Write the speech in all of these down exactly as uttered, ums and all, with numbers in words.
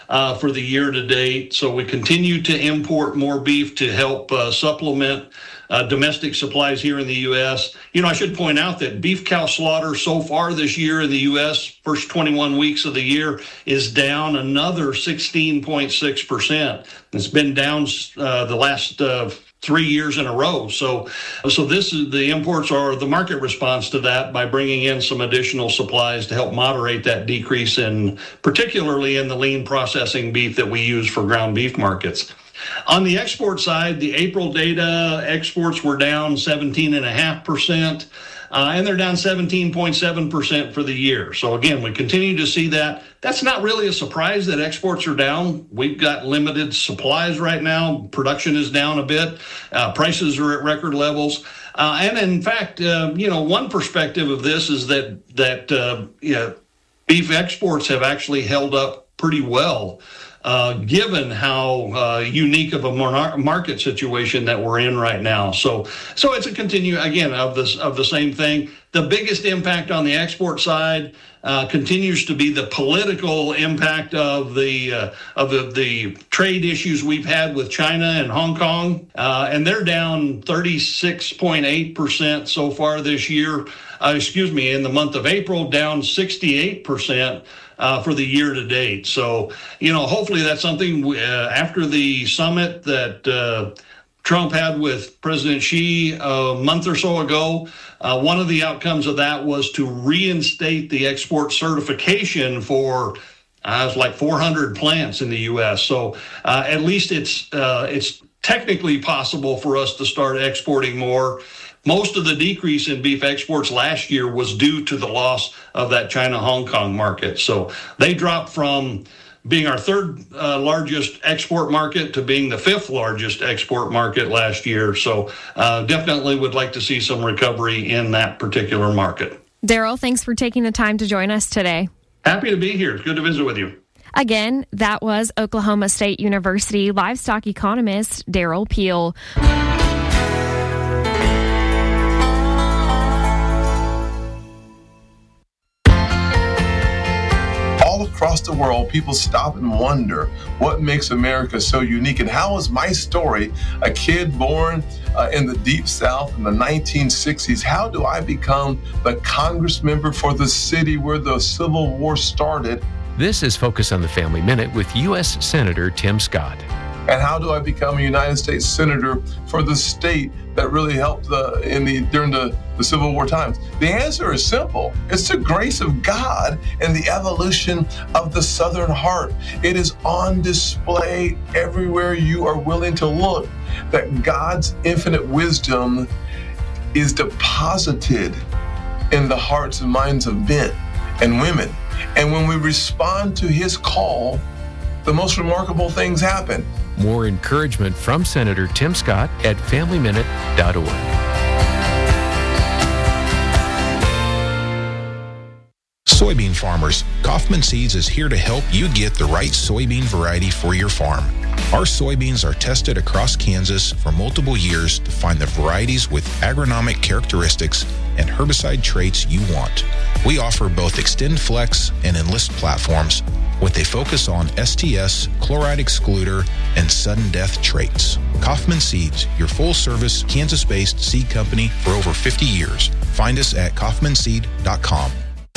uh, for the year to date. So we continue to import more beef to help uh, supplement uh, domestic supplies here in the U S. You know, I should point out that beef cow slaughter so far this year in the U S, first twenty-one weeks of the year, is down another sixteen point six percent. It's been down uh, the last uh, three years in a row. So, so this is the imports are the market response to that by bringing in some additional supplies to help moderate that decrease in, particularly in the lean processing beef that we use for ground beef markets. On the export side, the April data exports were down seventeen point five percent. Uh, and they're down seventeen point seven percent for the year. So again, we continue to see that. That's not really a surprise that exports are down. We've got limited supplies right now. Production is down a bit. Uh, prices are at record levels. Uh, and in fact, uh, you know, one perspective of this is that that uh, yeah, beef exports have actually held up pretty well. Uh, given how uh, unique of a mar- market situation that we're in right now. So so it's a continue, again, of this of the same thing. The biggest impact on the export side uh, continues to be the political impact of the uh, of the, the trade issues we've had with China and Hong Kong. Uh, and they're down thirty-six point eight percent so far this year. Uh, excuse me, in the month of April, down sixty-eight percent. Uh, for the year to date. So, you know, hopefully that's something we, uh, after the summit that uh, Trump had with President Xi a month or so ago, uh, one of the outcomes of that was to reinstate the export certification for uh, it's like four hundred plants in the U S. So uh, at least it's uh, it's technically possible for us to start exporting more. Most of the decrease in beef exports last year was due to the loss of that China-Hong Kong market. So they dropped from being our third uh, largest export market to being the fifth largest export market last year. So uh, definitely would like to see some recovery in that particular market. Daryl, thanks for taking the time to join us today. Happy to be here. It's good to visit with you. Again, that was Oklahoma State University livestock economist Daryl Peel. Across the world, people stop and wonder what makes America so unique, and how is my story, a kid born uh, in the Deep South in the nineteen sixties, how do I become the Congress member for the city where the Civil War started? This is Focus on the Family Minute with U S Senator Tim Scott. And how do I become a United States Senator for the state that really helped the, in the during the, the Civil War times? The answer is simple. It's the grace of God and the evolution of the Southern heart. It is on display everywhere you are willing to look, that God's infinite wisdom is deposited in the hearts and minds of men and women. And when we respond to his call, the most remarkable things happen. More encouragement from Senator Tim Scott at family minute dot org. Soybean farmers, Kaufman Seeds is here to help you get the right soybean variety for your farm. Our soybeans are tested across Kansas for multiple years to find the varieties with agronomic characteristics and herbicide traits you want. We offer both XtendFlex and Enlist platforms with a focus on S T S, chloride excluder, and sudden death traits. Kaufman Seeds, your full-service, Kansas-based seed company for over fifty years. Find us at kaufman seed dot com.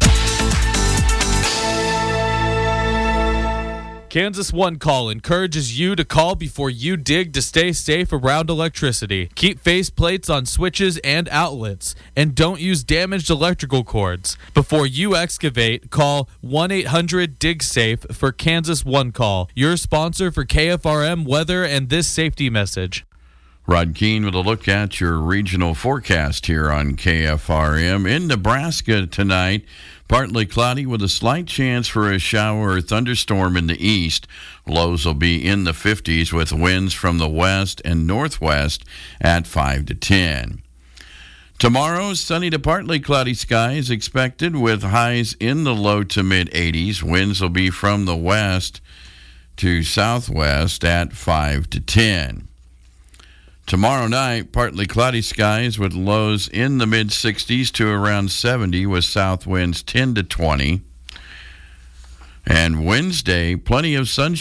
Kansas One Call encourages you to call before you dig to stay safe around electricity. Keep face plates on switches and outlets, and don't use damaged electrical cords. Before you excavate, call one eight hundred dig safe for Kansas One Call, your sponsor for K F R M weather and this safety message. Rod Keene with a look at your regional forecast here on K F R M. In Nebraska tonight, partly cloudy with a slight chance for a shower or thunderstorm in the east. Lows will be in the fifties with winds from the west and northwest at five to ten. Tomorrow, sunny to partly cloudy skies expected with highs in the low to mid eighties. Winds will be from the west to southwest at five to ten. Tomorrow night, partly cloudy skies with lows in the mid sixties to around seventy with south winds ten to twenty. And Wednesday, plenty of sunshine.